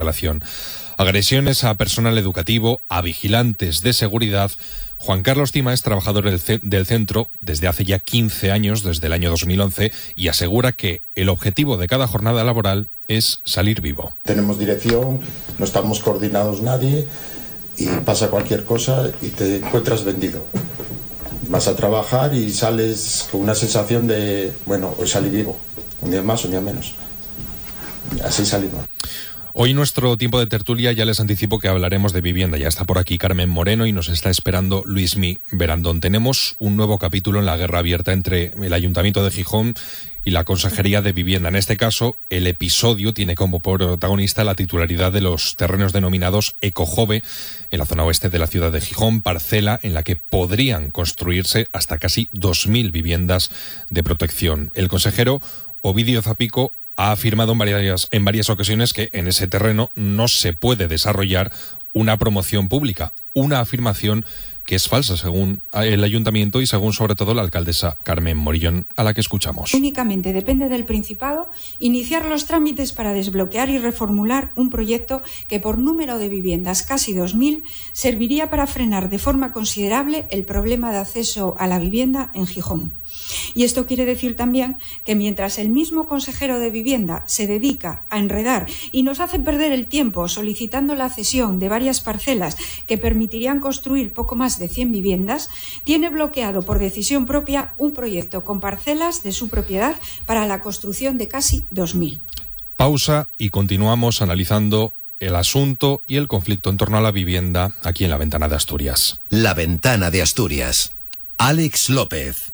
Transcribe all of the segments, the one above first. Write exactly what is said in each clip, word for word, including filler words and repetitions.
instalación. Agresiones a personal educativo, a vigilantes de seguridad. Juan Carlos Cima es trabajador del, ce- del centro desde hace ya quince años, desde el año dos mil once, y asegura que el objetivo de cada jornada laboral es salir vivo. Tenemos dirección, no estamos coordinados nadie y pasa cualquier cosa y te encuentras vendido. Vas a trabajar y sales con una sensación de, bueno, hoy salí vivo, un día más, un día menos. Así salimos. Hoy nuestro tiempo de tertulia, ya les anticipo que hablaremos de vivienda. Ya está por aquí Carmen Moreno y nos está esperando Luismi Berandón. Tenemos un nuevo capítulo en la guerra abierta entre el Ayuntamiento de Gijón y la Consejería de Vivienda. En este caso, el episodio tiene como protagonista la titularidad de los terrenos denominados Ecojove, en la zona oeste de la ciudad de Gijón, parcela en la que podrían construirse hasta casi dos mil viviendas de protección. El consejero Ovidio Zapico ha afirmado en varias, en varias ocasiones que en ese terreno no se puede desarrollar una promoción pública, una afirmación que es falsa según el ayuntamiento y según sobre todo la alcaldesa Carmen Morillón, a la que escuchamos. Únicamente depende del Principado iniciar los trámites para desbloquear y reformular un proyecto que por número de viviendas, casi dos mil, serviría para frenar de forma considerable el problema de acceso a la vivienda en Gijón. Y esto quiere decir también que mientras el mismo consejero de Vivienda se dedica a enredar y nos hace perder el tiempo solicitando la cesión de varias parcelas que permitirían construir poco más de cien viviendas, tiene bloqueado por decisión propia un proyecto con parcelas de su propiedad para la construcción de casi dos mil. Pausa y continuamos analizando el asunto y el conflicto en torno a la vivienda aquí en La Ventana de Asturias. La Ventana de Asturias. Alex López.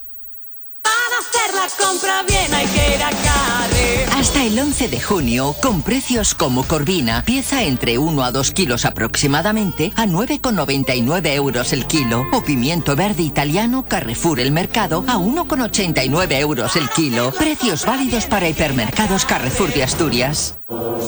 Compra bien, hay que ir a Carrer. Hasta el once de junio, con precios como Corvina, pieza entre uno a dos kilos aproximadamente, a nueve con noventa y nueve euros el kilo. O pimiento verde italiano Carrefour El Mercado, a uno con ochenta y nueve euros el kilo. Precios válidos para hipermercados Carrefour de Asturias.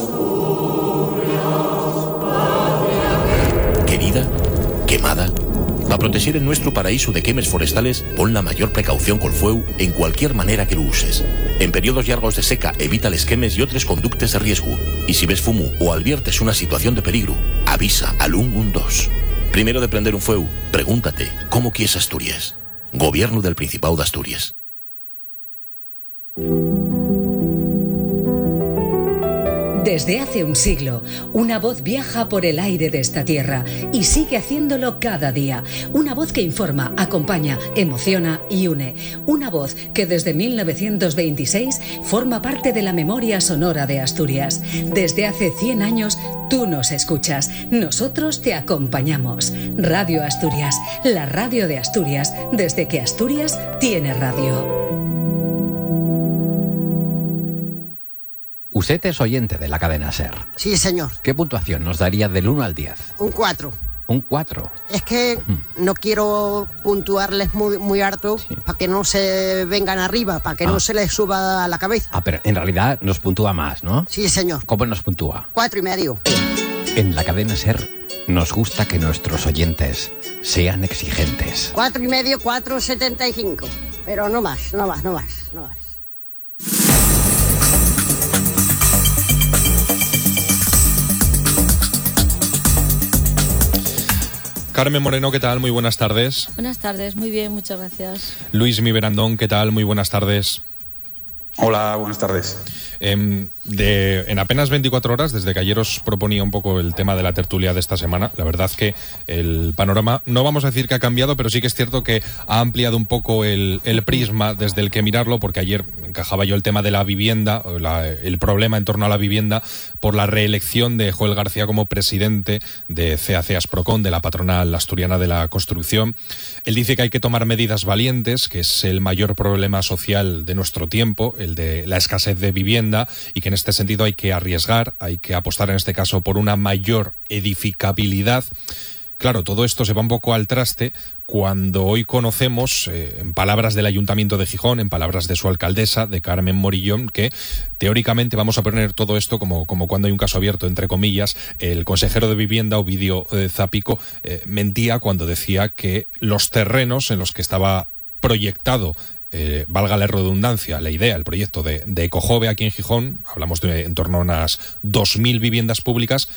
Querida, quemada. Para proteger el nuestro paraíso de quemes forestales, pon la mayor precaución col fueu en cualquier manera que lo uses. En periodos largos de seca, evita les quemes y otros conductes de riesgo. Y si ves fumo o adviertes una situación de peligro, avisa al uno uno dos. Primero de prender un fueu, pregúntate, ¿cómo quieres Asturias? Gobierno del Principado de Asturias. Desde hace un siglo, una voz viaja por el aire de esta tierra y sigue haciéndolo cada día. Una voz que informa, acompaña, emociona y une. Una voz que desde mil novecientos veintiséis forma parte de la memoria sonora de Asturias. Desde hace cien años, tú nos escuchas, nosotros te acompañamos. Radio Asturias, la radio de Asturias, desde que Asturias tiene radio. Usted es oyente de la cadena SER. Sí, señor. ¿Qué puntuación nos daría del uno al diez? Un cuatro. Un cuatro. Es que hmm. no quiero puntuarles muy, muy harto sí. para que no se vengan arriba, para que ah. no se les suba a la cabeza. Ah, pero en realidad nos puntúa más, ¿no? Sí, señor. ¿Cómo nos puntúa? Cuatro y medio. En la cadena SER nos gusta que nuestros oyentes sean exigentes. Cuatro y medio, cuatro setenta y cinco. Pero no más, no más, no más, no más. Carmen Moreno, ¿qué tal? Muy buenas tardes. Buenas tardes, muy bien, muchas gracias. Luismi Berandón, ¿qué tal? Muy buenas tardes. Hola, buenas tardes. Eh, de, en apenas veinticuatro horas, desde que ayer os proponía un poco el tema de la tertulia de esta semana, la verdad que el panorama, no vamos a decir que ha cambiado, pero sí que es cierto que ha ampliado un poco el, el prisma desde el que mirarlo, porque ayer encajaba yo el tema de la vivienda, la, el problema en torno a la vivienda, por la reelección de Joel García como presidente de C A C Asprocon, de la patronal asturiana de la construcción. Él dice que hay que tomar medidas valientes, que es el mayor problema social de nuestro tiempo, el de la escasez de vivienda, y que en este sentido hay que arriesgar, hay que apostar en este caso por una mayor edificabilidad. Claro, todo esto se va un poco al traste cuando hoy conocemos, eh, en palabras del Ayuntamiento de Gijón, en palabras de su alcaldesa, de Carmen Morillón, que teóricamente, vamos a poner todo esto como, como cuando hay un caso abierto, entre comillas, el consejero de Vivienda, Ovidio eh, Zapico, eh, mentía cuando decía que los terrenos en los que estaba proyectado Eh, valga la redundancia, la idea, el proyecto de, de Ecojove aquí en Gijón, hablamos de en torno a unas dos mil viviendas públicas,